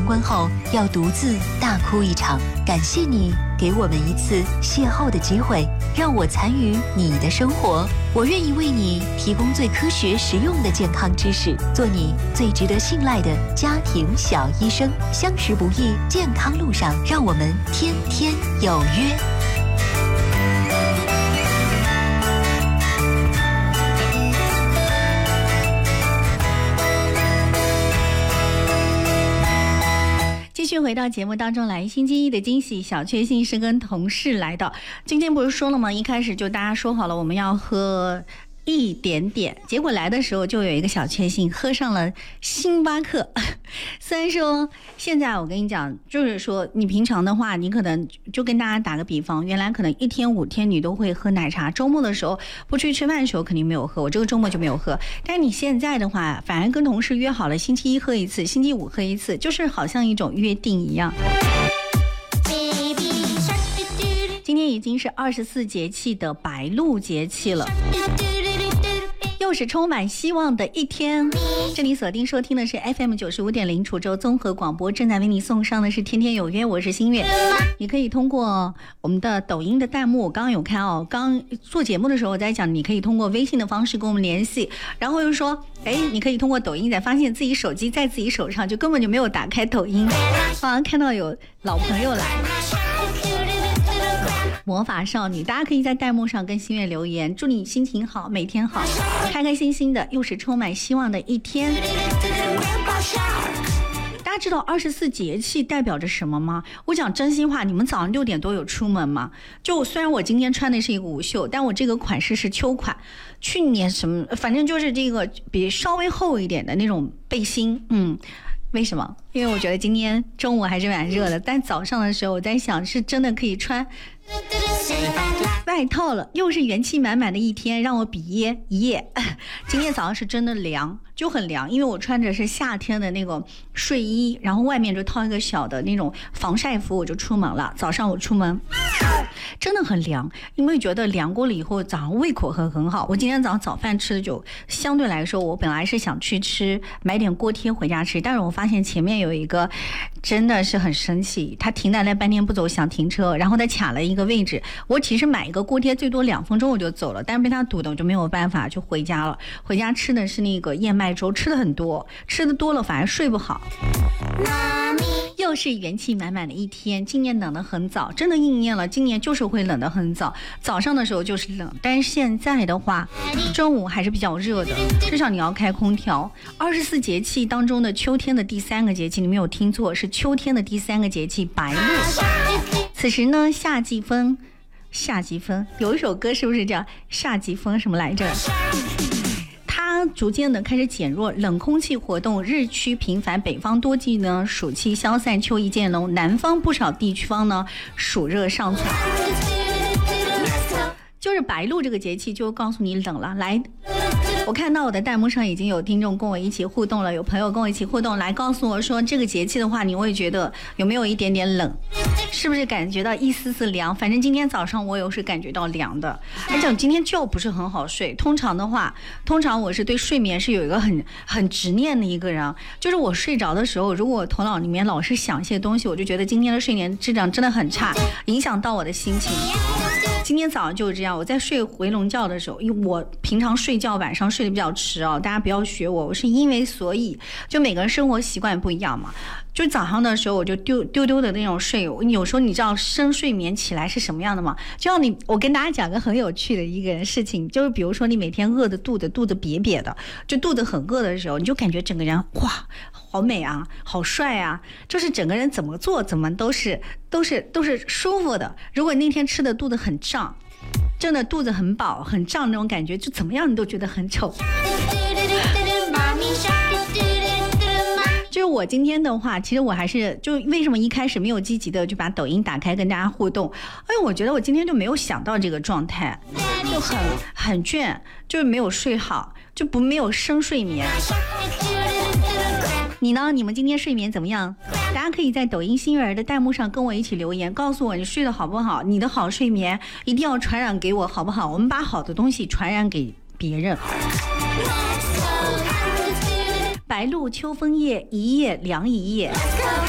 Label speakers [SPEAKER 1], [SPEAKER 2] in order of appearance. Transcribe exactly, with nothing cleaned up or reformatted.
[SPEAKER 1] 婚后要独自大哭一场。感谢你给我们一次邂逅的机会，让我参与你的生活。我愿意为你提供最科学实用的健康知识，做你最值得信赖的家庭小医生。相识不易，健康路上，让我们天天有约。继续回到节目当中来，星期一的惊喜小确幸是跟同事来的。今天不是说了吗？一开始就大家说好了我们要喝一点点，结果来的时候就有一个小确幸，喝上了星巴克。虽然说现在我跟你讲，就是说你平常的话，你可能就跟大家打个比方，原来可能一天五天你都会喝奶茶，周末的时候不出去吃饭的时候肯定没有喝，我这个周末就没有喝。但是你现在的话，反而跟同事约好了星期一喝一次，星期五喝一次，就是好像一种约定一样。今天已经是二十四节气的白露节气了，又是充满希望的一天。这里锁定收听的是 F M 九十五点零 滁州综合广播，正在为你送上的是天天有约，我是新月。你可以通过我们的抖音的弹幕，我刚刚有看哦，刚做节目的时候我在讲，你可以通过微信的方式跟我们联系，然后又说哎，你可以通过抖音，才发现自己手机在自己手上，就根本就没有打开抖音。啊，看到有老朋友来，魔法少女，大家可以在弹幕上跟心月留言，祝你心情好，每天好，开开心心的，又是充满希望的一天。大家知道二十四节气代表着什么吗？我讲真心话，你们早上六点多有出门吗？就虽然我今天穿的是一个无袖，但我这个款式是秋款，去年什么反正就是这个比稍微厚一点的那种背心。嗯，为什么？因为我觉得今天中午还是蛮热的，但早上的时候我在想，是真的可以穿外套了，又是元气满满的一天，让我比耶一夜。今天早上是真的凉，就很凉，因为我穿着是夏天的那个睡衣，然后外面就套一个小的那种防晒服，我就出门了。早上我出门真的很凉，因为觉得凉过了以后，早上胃口很很好。我今天早上早饭吃的就相对来说，我本来是想去吃买点锅贴回家吃，但是我发现前面有一个真的是很生气，他停在那半天不走，想停车，然后他卡了一个位置。我其实买一个锅贴最多两分钟我就走了，但是被他堵的我就没有办法，就回家了。回家吃的是那个燕麦粥，吃的很多，吃的多了反而睡不好。又是元气满满的一天，今年冷得很早，真的应验了，今年就是会冷得很早，早上的时候就是冷，但是现在的话中午还是比较热的，至少你要开空调。二十四节气当中的秋天的第三个节气，你没有听错，是秋天的第三个节气白露。此时呢，夏季风，夏季风有一首歌是不是叫夏季风什么来着？它逐渐的开始减弱，冷空气活动日趋频繁，北方多地呢暑气消散，秋意渐浓，南方不少地区方呢暑热尚存。就是白露这个节气就告诉你冷了。来，我看到我的弹幕上已经有听众跟我一起互动了，有朋友跟我一起互动，来告诉我说这个节气的话，你会觉得有没有一点点冷，是不是感觉到一丝丝凉？反正今天早上我有是感觉到凉的，而且我今天觉不是很好睡。通常的话，通常我是对睡眠是有一个很很执念的一个人，就是我睡着的时候，如果我头脑里面老是想一些东西，我就觉得今天的睡眠质量真的很差，影响到我的心情。今天早上就是这样，我在睡回笼觉的时候，因为我平常睡觉晚上睡得比较迟哦，大家不要学我，我是因为所以就每个人生活习惯不一样嘛。就早上的时候我就丢丢丢的那种睡，有时候你知道深睡眠起来是什么样的吗？就像你，我跟大家讲个很有趣的一个事情，就是比如说你每天饿的肚子肚子瘪瘪的，就肚子很饿的时候，你就感觉整个人哇好美啊，好帅啊，就是整个人怎么做怎么都是都是都是舒服的。如果那天吃的肚子很胀，真的肚子很饱很胀那种感觉，就怎么样你都觉得很丑。就是我今天的话，其实我还是就为什么一开始没有积极的就把抖音打开跟大家互动，因为我觉得我今天就没有想到这个状态，就很很倦，就是没有睡好，就不没有深睡眠。你呢？你们今天睡眠怎么样？大家可以在抖音星月儿的弹幕上跟我一起留言，告诉我你睡得好不好，你的好睡眠一定要传染给我，好不好？我们把好的东西传染给别人。白露秋风夜，一夜凉一夜。